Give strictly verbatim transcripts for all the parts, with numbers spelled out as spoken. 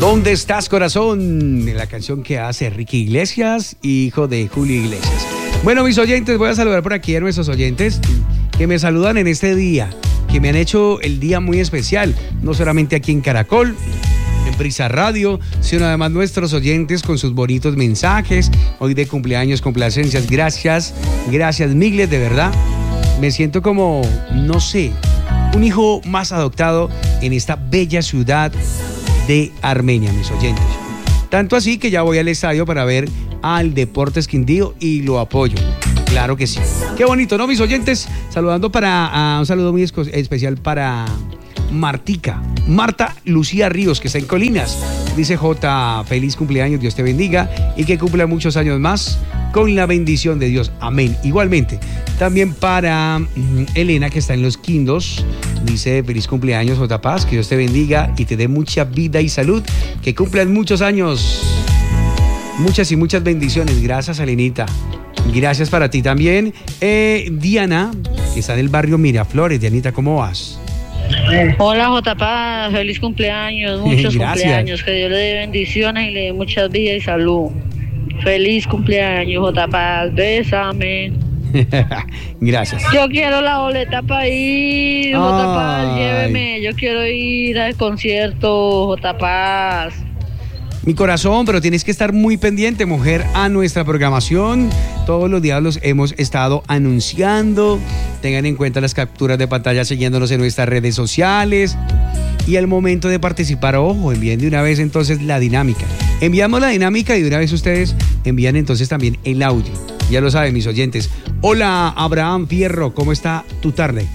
¿Dónde estás, corazón? La canción que hace Ricky Iglesias, hijo de Julio Iglesias. Bueno, mis oyentes, voy a saludar por aquí a nuestros oyentes que me saludan en este día, que me han hecho el día muy especial, no solamente aquí en Caracol, en Prisa Radio, sino además nuestros oyentes con sus bonitos mensajes, hoy de cumpleaños, complacencias. Gracias, gracias miles, de verdad. Me siento como, no sé, un hijo más adoptado en esta bella ciudad de Armenia, mis oyentes. Tanto así que ya voy al estadio para ver al Deportes Quindío y lo apoyo. Claro que sí. Qué bonito, ¿no, mis oyentes? Saludando para, uh, un saludo muy especial para Martica, Marta Lucía Ríos, que está en Colinas. Dice J, feliz cumpleaños, Dios te bendiga y que cumpla muchos años más con la bendición de Dios. Amén. Igualmente, también para um, Elena, que está en Los Quindos. Dice, feliz cumpleaños, J Paz, que Dios te bendiga y te dé mucha vida y salud, que cumplan muchos años, muchas y muchas bendiciones. Gracias, Elenita. Gracias para ti también. Eh, Diana, que está en el barrio Miraflores. Dianita, ¿cómo vas? Hola, J Paz, feliz cumpleaños, muchos cumpleaños, que Dios le dé bendiciones y le dé mucha vida y salud. Feliz cumpleaños, J Paz, bésame. Gracias. Yo quiero la boleta para ir, J Paz, lléveme. Yo quiero ir al concierto, J Paz. Mi corazón, pero tienes que estar muy pendiente, mujer, a nuestra programación. Todos los días los hemos estado anunciando. Tengan en cuenta las capturas de pantalla siguiéndonos en nuestras redes sociales. Y al momento de participar, ojo, envíen de una vez entonces la dinámica. Enviamos la dinámica y de una vez ustedes envían entonces también el audio. Ya lo saben, mis oyentes. Hola, Abraham Fierro, ¿cómo está tu tarde?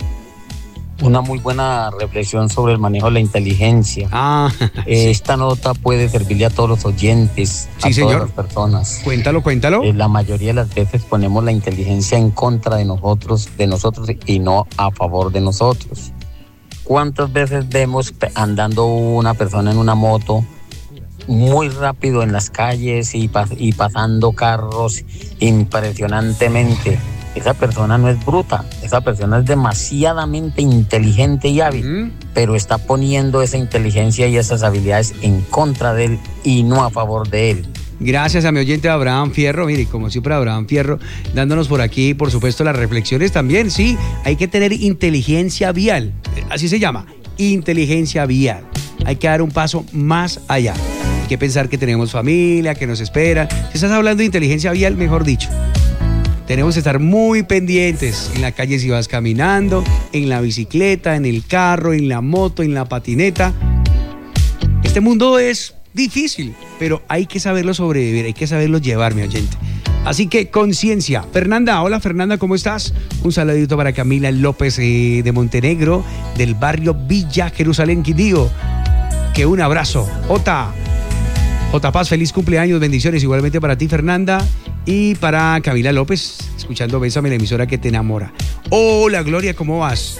Una muy buena reflexión sobre el manejo de la inteligencia. Ah, eh, esta nota puede servirle a todos los oyentes, sí, a señor. todas las personas. Cuéntalo, cuéntalo. Eh, la mayoría de las veces ponemos la inteligencia en contra de nosotros, de nosotros y no a favor de nosotros. ¿Cuántas veces vemos andando una persona en una moto muy rápido en las calles y, pas- y pasando carros impresionantemente? Esa persona no es bruta, esa persona es demasiadamente inteligente y hábil, mm. pero está poniendo esa inteligencia y esas habilidades en contra de él y no a favor de él. Gracias a mi oyente Abraham Fierro, mire, como siempre Abraham Fierro, dándonos por aquí, por supuesto, las reflexiones también, sí, hay que tener inteligencia vial, así se llama, inteligencia vial, hay que dar un paso más allá, hay que pensar que tenemos familia, que nos espera, si estás hablando de inteligencia vial, mejor dicho, tenemos que estar muy pendientes en la calle si vas caminando, en la bicicleta, en el carro, en la moto, en la patineta. Este mundo es difícil, pero hay que saberlo sobrevivir, hay que saberlo llevar, mi oyente. Así que conciencia. Fernanda, hola Fernanda, ¿cómo estás? Un saludito para Camila López eh, de Montenegro, del barrio Villa Jerusalén, Quindío. Que un abrazo. J. J Paz, feliz cumpleaños, bendiciones igualmente para ti, Fernanda. Y para Camila López, escuchando Bésame, la emisora que te enamora. Hola, Gloria, ¿cómo vas?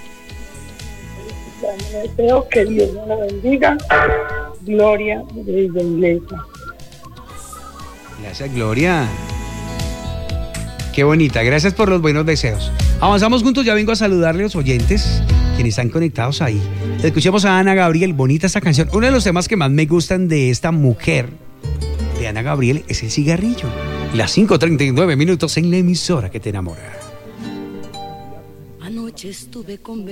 Deseo que Dios me la bendiga. Gloria de la iglesia. Gracias, Gloria. Qué bonita, gracias por los buenos deseos. Avanzamos juntos, ya vengo a saludarle a los oyentes, quienes están conectados ahí. Escuchemos a Ana Gabriel, bonita esta canción. Uno de los temas que más me gustan de esta mujer, de Ana Gabriel, es el cigarrillo. Las cinco treinta y nueve minutos en la emisora que te enamora. Anoche estuve con